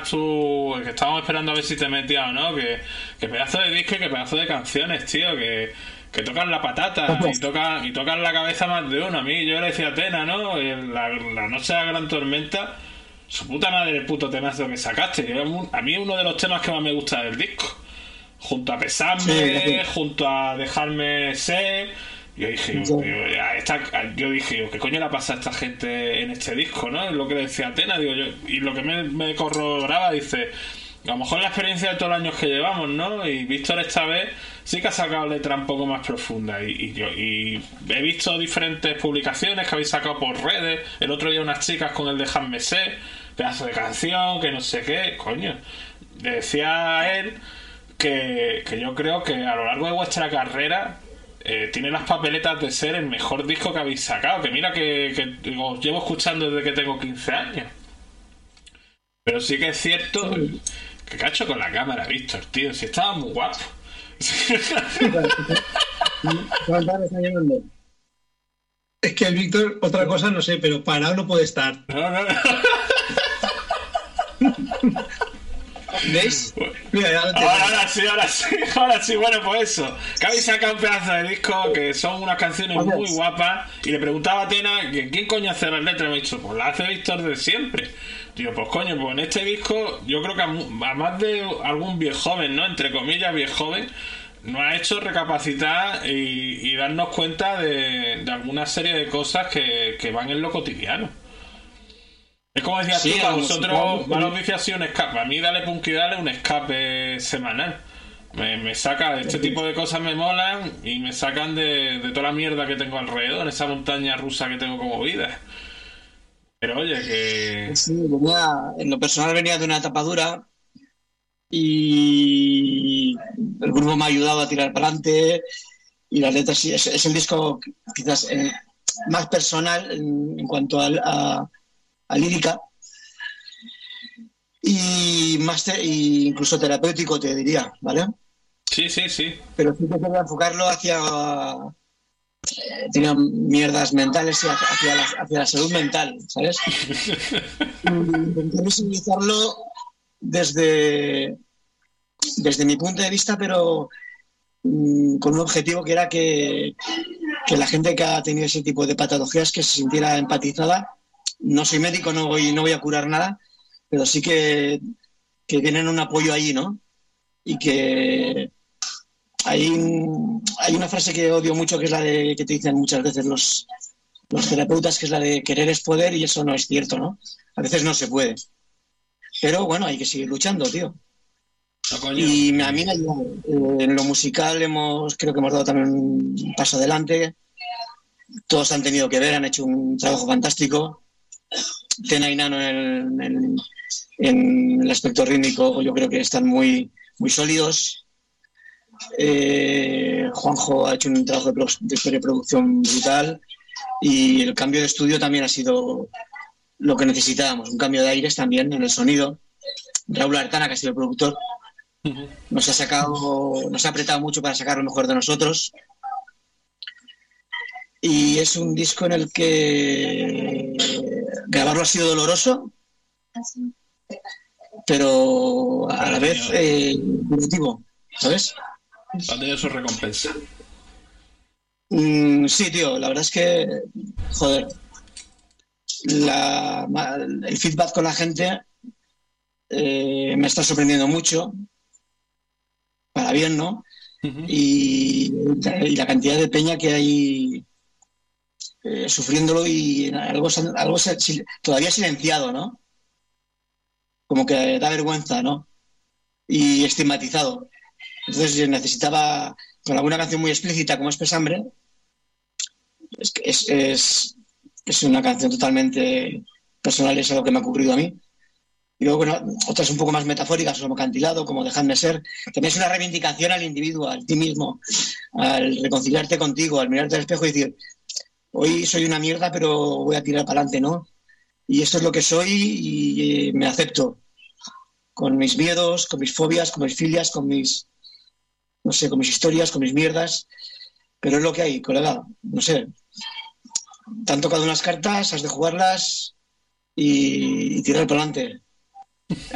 tú, que estábamos esperando a ver si te metías o no, que pedazo de disco y que pedazo de canciones, tío, que tocan la patata y tocan la cabeza más de uno. A mí, yo le decía a Tena, ¿no? La noche de la gran tormenta, su puta madre el puto temazo que sacaste. A mí es uno de los temas que más me gusta del disco. Junto a Pesarme, junto a Dejarme Ser. Yo dije, ¿qué coño le pasa a esta gente en este disco, no? Es lo que le decía Atena, digo yo. Y lo que me corroboraba, dice, a lo mejor la experiencia de todos los años que llevamos, ¿no? Y Víctor esta vez sí que ha sacado letras un poco más profundas. Y he visto diferentes publicaciones que habéis sacado por redes. El otro día unas chicas con el Dejarme Ser, pedazo de canción, que no sé qué, coño. Le decía a él que yo creo que a lo largo de vuestra carrera tiene las papeletas de ser el mejor disco que habéis sacado. Que mira que os llevo escuchando desde que tengo 15 años. Pero sí que es cierto que cacho con la cámara, Víctor, tío. Si estaba muy guapo. Es que el Víctor, otra cosa no sé, pero parado no puede estar. No. ¿Ves? Mira, ahora sí, bueno, pues eso. Que habéis sacado un pedazo de disco que son unas canciones muy guapas. Y le preguntaba a Atena que quién coño hace las letras. Me ha dicho, pues la hace Víctor de siempre. Digo, pues coño, pues en este disco yo creo que a más de algún viejoven, ¿no? Entre comillas, viejoven, nos ha hecho recapacitar y darnos cuenta de alguna serie de cosas que van en lo cotidiano. Es como decías tú, para vosotros Malos Vicios ha sido un escape. A mí Dale Punk y Dale un escape semanal. Me saca, este tipo de cosas me molan y me sacan de toda la mierda que tengo alrededor, en esa montaña rusa que tengo como vida. Pero oye, que... Sí, en lo personal venía de una etapa dura y el grupo me ha ayudado a tirar para adelante y las letras sí, es el disco quizás más personal en cuanto a lírica y más y incluso terapéutico, te diría, ¿vale? Sí. Pero sí que quería enfocarlo hacia tenía mierdas mentales y hacia la salud mental, ¿sabes? Intenté visibilizarlo desde mi punto de vista, pero con un objetivo que era que la gente que ha tenido ese tipo de patologías que se sintiera empatizada. No soy médico, no voy a curar nada, pero sí que tienen un apoyo ahí, ¿no? Y que hay una frase que odio mucho, que es la de que te dicen muchas veces los terapeutas, que es la de querer es poder, y eso no es cierto, ¿no? A veces no se puede. Pero bueno, hay que seguir luchando, tío. Y a mí en lo musical creo que hemos dado también un paso adelante. Todos han tenido que ver, han hecho un trabajo fantástico. Tena y Nano en el aspecto rítmico yo creo que están muy, muy sólidos. Juanjo ha hecho un trabajo de preproducción brutal y el cambio de estudio también ha sido lo que necesitábamos, un cambio de aires también en el sonido. Raúl Artana, que ha sido el productor, nos ha apretado mucho para sacar lo mejor de nosotros. Y es un disco en el que grabarlo ha sido doloroso, pero a la vez divertido, ¿sabes? Ha tenido su recompensa. Sí, tío, la verdad es que, joder, el feedback con la gente me está sorprendiendo mucho, para bien, ¿no? Y la cantidad de peña que hay sufriéndolo y algo todavía silenciado, ¿no? Como que da vergüenza, ¿no? Y estigmatizado. Entonces necesitaba, con alguna canción muy explícita como es Pesambre, es una canción totalmente personal, es algo que me ha ocurrido a mí. Y luego, bueno, otras un poco más metafóricas, como Cantilado, como Dejadme Ser. También es una reivindicación al individuo, a ti mismo, al reconciliarte contigo, al mirarte al espejo y decir, hoy soy una mierda, pero voy a tirar para adelante, ¿no? Y esto es lo que soy y me acepto. Con mis miedos, con mis fobias, con mis filias, con mis historias, con mis mierdas. Pero es lo que hay, colega. No sé. Te han tocado unas cartas, has de jugarlas y tirar para adelante.